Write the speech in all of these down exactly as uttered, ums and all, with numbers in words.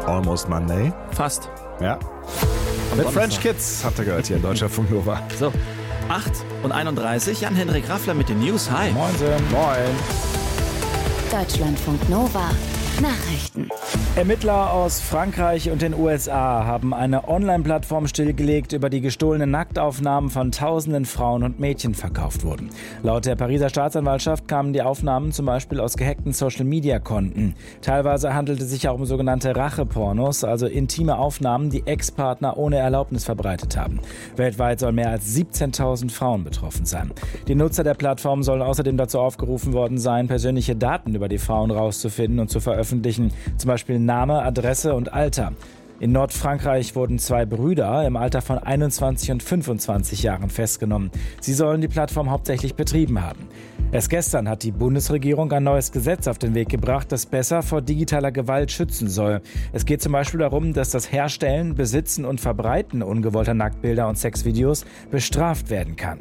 Almost Monday. Fast. Ja. Mit French Kids, habt ihr gehört hier in Deutschlandfunk Nova. So, acht und einunddreißig, Jan-Henrik Raffler mit den News. Hi. Moin. Moin. Deutschlandfunk Nova. Nachrichten. Ermittler aus Frankreich und den U S A haben eine Online-Plattform stillgelegt, über die gestohlene Nacktaufnahmen von tausenden Frauen und Mädchen verkauft wurden. Laut der Pariser Staatsanwaltschaft kamen die Aufnahmen zum Beispiel aus gehackten Social-Media-Konten. Teilweise handelte es sich auch um sogenannte Rache-Pornos, also intime Aufnahmen, die Ex-Partner ohne Erlaubnis verbreitet haben. Weltweit sollen mehr als siebzehntausend Frauen betroffen sein. Die Nutzer der Plattform sollen außerdem dazu aufgerufen worden sein, persönliche Daten über die Frauen rauszufinden und zu veröffentlichen. Zum Beispiel Name, Adresse und Alter. In Nordfrankreich wurden zwei Brüder im Alter von einundzwanzig und fünfundzwanzig Jahren festgenommen. Sie sollen die Plattform hauptsächlich betrieben haben. Erst gestern hat die Bundesregierung ein neues Gesetz auf den Weg gebracht, das besser vor digitaler Gewalt schützen soll. Es geht zum Beispiel darum, dass das Herstellen, Besitzen und Verbreiten ungewollter Nacktbilder und Sexvideos bestraft werden kann.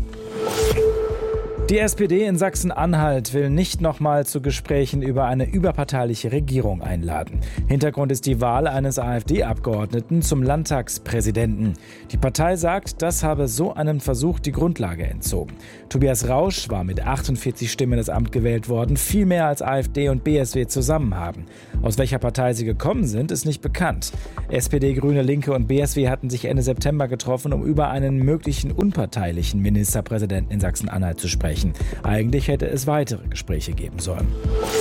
Die S P D in Sachsen-Anhalt will nicht nochmal zu Gesprächen über eine überparteiliche Regierung einladen. Hintergrund ist die Wahl eines AfD-Abgeordneten zum Landtagspräsidenten. Die Partei sagt, das habe so einem Versuch die Grundlage entzogen. Tobias Rausch war mit achtundvierzig Stimmen ins Amt gewählt worden, viel mehr als AfD und B S W zusammen haben. Aus welcher Partei sie gekommen sind, ist nicht bekannt. S P D, Grüne, Linke und B S W hatten sich Ende September getroffen, um über einen möglichen unparteilichen Ministerpräsidenten in Sachsen-Anhalt zu sprechen. Eigentlich hätte es weitere Gespräche geben sollen.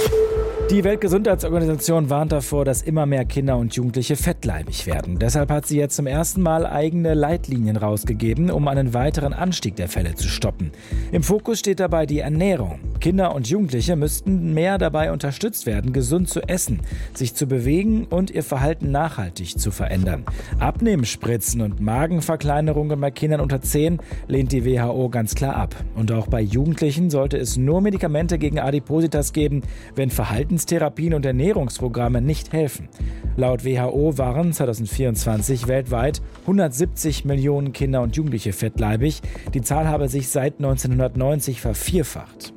Die Weltgesundheitsorganisation warnt davor, dass immer mehr Kinder und Jugendliche fettleibig werden. Deshalb hat sie jetzt zum ersten Mal eigene Leitlinien rausgegeben, um einen weiteren Anstieg der Fälle zu stoppen. Im Fokus steht dabei die Ernährung. Kinder und Jugendliche müssten mehr dabei unterstützt werden, gesund zu essen, sich zu bewegen und ihr Verhalten nachhaltig zu verändern. Abnehmspritzen und Magenverkleinerungen bei Kindern unter zehn lehnt die W H O ganz klar ab. Und auch bei Jugendlichen sollte es nur Medikamente gegen Adipositas geben, wenn Verhaltenstherapien und Ernährungsprogramme nicht helfen. Laut W H O waren zweitausendvierundzwanzig weltweit hundertsiebzig Millionen Kinder und Jugendliche fettleibig. Die Zahl habe sich seit neunzehnhundertneunzig vervierfacht.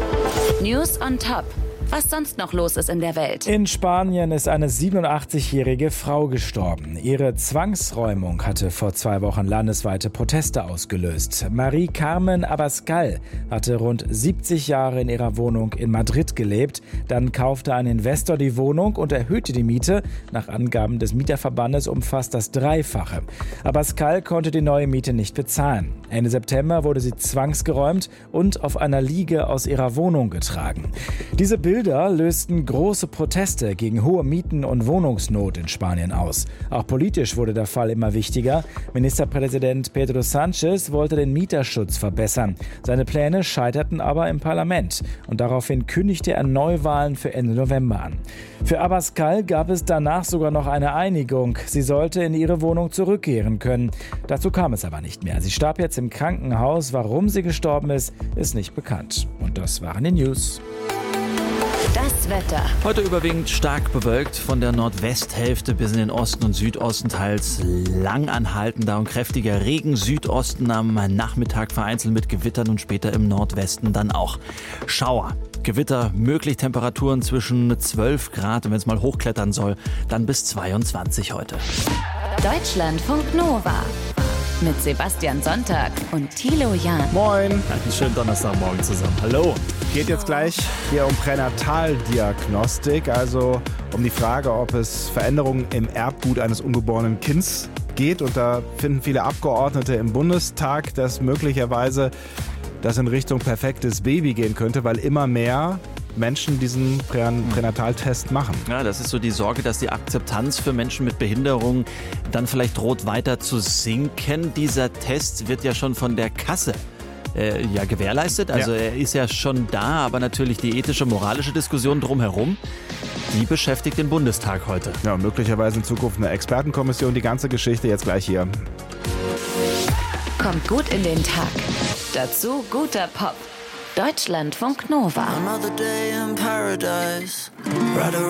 News on Top. Was sonst noch los ist in der Welt. In Spanien ist eine siebenundachtzigjährige Frau gestorben. Ihre Zwangsräumung hatte vor zwei Wochen landesweite Proteste ausgelöst. Marie Carmen Abascal hatte rund siebzig Jahre in ihrer Wohnung in Madrid gelebt. Dann kaufte ein Investor die Wohnung und erhöhte die Miete. Nach Angaben des Mieterverbandes um fast das Dreifache. Abascal konnte die neue Miete nicht bezahlen. Ende September wurde sie zwangsgeräumt und auf einer Liege aus ihrer Wohnung getragen. Diese Bilder lösten große Proteste gegen hohe Mieten und Wohnungsnot in Spanien aus. Auch politisch wurde der Fall immer wichtiger. Ministerpräsident Pedro Sánchez wollte den Mieterschutz verbessern. Seine Pläne scheiterten aber im Parlament. Und daraufhin kündigte er Neuwahlen für Ende November an. Für Abascal gab es danach sogar noch eine Einigung. Sie sollte in ihre Wohnung zurückkehren können. Dazu kam es aber nicht mehr. Sie starb jetzt im Krankenhaus. Warum sie gestorben ist, ist nicht bekannt. Und das waren die News. Das Wetter. Heute überwiegend stark bewölkt, von der Nordwesthälfte bis in den Osten und Südosten teils lang anhaltender und kräftiger Regen. Südosten am Nachmittag vereinzelt mit Gewittern und später im Nordwesten dann auch Schauer. Gewitter möglich, Temperaturen zwischen zwölf Grad und wenn es mal hochklettern soll, dann bis zweiundzwanzig heute. Deutschlandfunk Nova. Mit Sebastian Sonntag und Thilo Jahn. Moin. Einen schönen Donnerstagmorgen zusammen. Hallo. Geht jetzt gleich hier um Pränataldiagnostik, also um die Frage, ob es Veränderungen im Erbgut eines ungeborenen Kindes geht. Und da finden viele Abgeordnete im Bundestag, dass möglicherweise das in Richtung perfektes Baby gehen könnte, weil immer mehr Menschen diesen Pränataltest machen. Ja, das ist so die Sorge, dass die Akzeptanz für Menschen mit Behinderung dann vielleicht droht weiter zu sinken. Dieser Test wird ja schon von der Kasse äh, ja, gewährleistet. Also ja. Er ist ja schon da, aber natürlich die ethische, moralische Diskussion drumherum, die beschäftigt den Bundestag heute. Ja, und möglicherweise in Zukunft eine Expertenkommission. Die ganze Geschichte jetzt gleich hier. Kommt gut in den Tag. Dazu guter Pop. Deutschlandfunk Nova. Another day in paradise. Right